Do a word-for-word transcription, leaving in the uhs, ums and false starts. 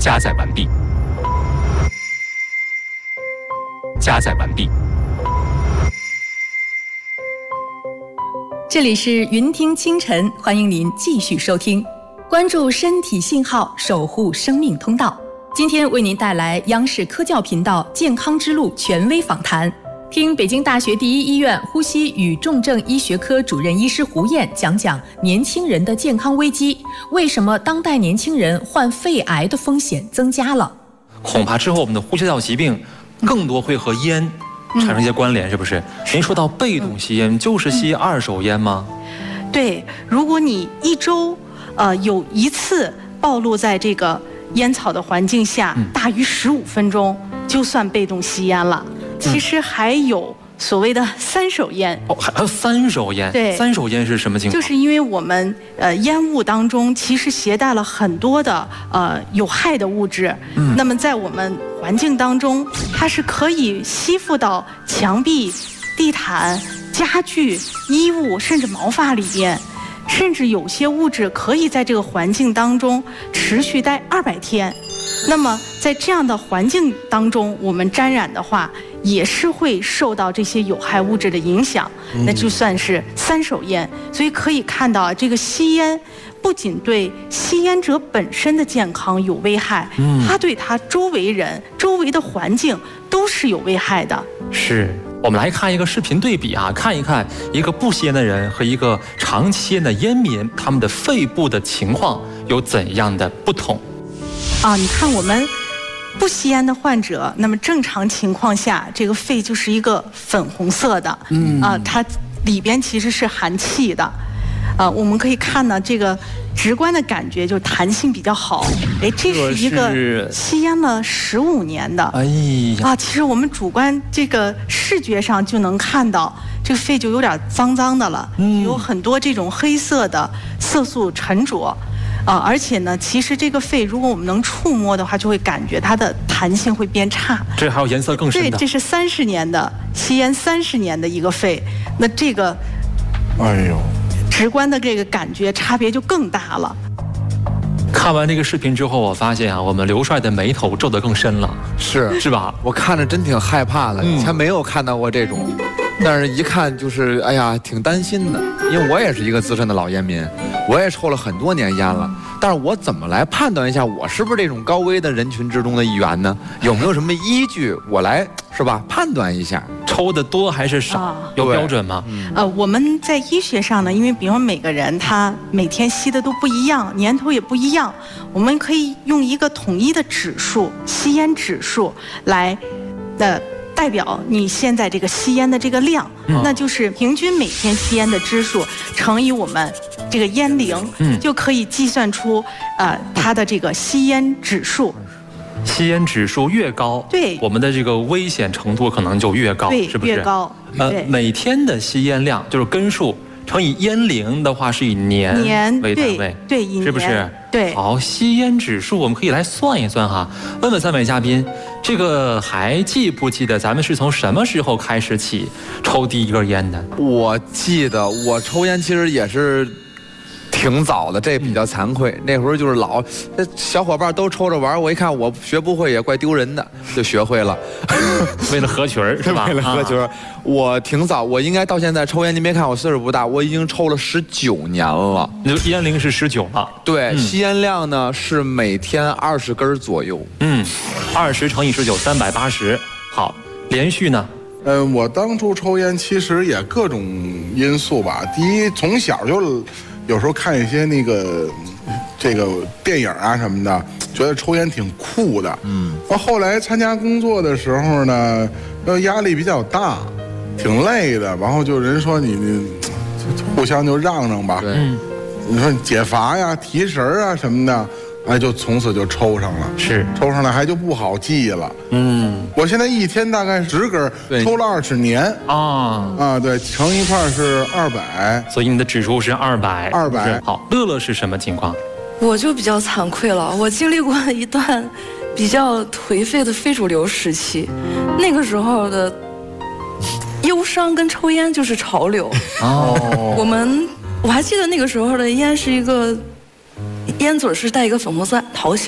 加载完毕。加载完毕。 这里是云听清晨，欢迎您继续收听，关注身体信号，守护生命通道。今天为您带来央视科教频道健康之路权威访谈，听北京大学第一医院呼吸与重症医学科主任医师胡燕讲讲年轻人的健康危机，为什么当代年轻人患肺癌的风险增加了？ 恐怕之后我们的呼吸道疾病更多会和烟产生一些关联，是不是？您说到被动吸烟，就是吸二手烟吗？ 对，如果你一周呃有一次暴露在这个烟草的环境下，大于十五分钟，就算被动吸烟了。其实还有所谓的三手烟。 哦，还有三手烟？ 对， 三手烟是什么情况？ 就是因为我们呃烟雾当中其实携带了很多的呃有害的物质，嗯，那么在我们环境当中，它是可以吸附到墙壁、地毯、家具、衣物，甚至毛发里边。甚至有些物质可以在这个环境当中持续待二百天，那么在这样的环境当中，我们沾染的话，也是会受到这些有害物质的影响，那就算是三手烟。所以可以看到，这个吸烟不仅对吸烟者本身的健康有危害，它对他周围人、周围的环境都是有危害的。 是。我们来看一个视频对比啊，看一看一个不吸烟的人和一个长期烟的烟民，他们的肺部的情况有怎样的不同？ 啊，你看我们不吸烟的患者，那么正常情况下，这个肺就是一个粉红色的，嗯啊，它里边其实是含气的，啊，我们可以看到这个直观的感觉就是弹性比较好。哎，这是一个吸烟了十五年的， 哎呀， 啊，其实我们主观这个视觉上就能看到，这个肺就有点脏脏的了，嗯，有很多这种黑色的色素沉着。啊，而且呢，其实这个肺，如果我们能触摸的话，就会感觉它的弹性会变差。 这还有颜色更深的。 对，这是三十年的吸烟三十年的一个肺，那这个， 哎呦， 直观的这个感觉差别就更大了。 看完这个视频之后，我发现啊，我们刘帅的眉头皱得更深了， 是是吧？ 我看着真挺害怕的，以前没有看到过这种，但是一看就是哎呀，挺担心的，因为我也是一个资深的老烟民，我也抽了很多年烟了，但是我怎么来判断一下我是不是这种高危的人群之中的一员呢？有没有什么依据我来是吧判断一下？ 抽的多还是少？啊、有标准吗？ 呃，我们在医学上呢，因为比如每个人他每天吸的都不一样，年头也不一样，我们可以用一个统一的指数，吸烟指数来的。代表你现在这个吸烟的这个量，嗯、那就是平均每天吸烟的支数乘以我们这个烟龄，嗯、就可以计算出呃它的这个吸烟指数。 吸烟指数越高， 对我们的这个危险程度可能就越高， 对， 是不是？ 越高。 呃，每天的吸烟量就是根数乘以烟龄的话，是以年年为单位， 对，对，以年是不是？ 对。 好，吸烟指数我们可以来算一算哈。问问三位嘉宾，这个还记不记得咱们是从什么时候开始起抽第一根烟的？ 我记得我抽烟其实也是挺早的，这比较惭愧。嗯、那时候就是老小伙伴都抽着玩，我一看我学不会也怪丢人的，就学会了。 为了合群儿是吧？ 为了合群儿，啊、我挺早，我应该到现在抽烟，您别看我岁数不大，我已经抽了十九年了。 你烟龄是十九了？ 对，嗯、吸烟量呢是每天二十根左右。 嗯，二十乘以十九，三百八十。好，连续呢？ 嗯、呃，我当初抽烟其实也各种因素吧。第一，从小就有时候看一些那个这个电影啊什么的，觉得抽烟挺酷的。嗯，到后来参加工作的时候呢，呃，压力比较大，挺累的。然后就人说你你互相就让让吧。 对， 你说解乏呀、提神啊什么的。哎，就从此就抽上了， 是抽上来还就不好记了。嗯，我现在一天大概十根，抽了二十年啊啊，对，乘一块是二百， 所以你的指数是二百， 二百。 好，乐乐是什么情况？ 我就比较惭愧了，我经历过一段比较颓废的非主流时期，那个时候的忧伤跟抽烟就是潮流。哦，我们我还记得那个时候的烟是一个。烟嘴是带一个粉红色桃形。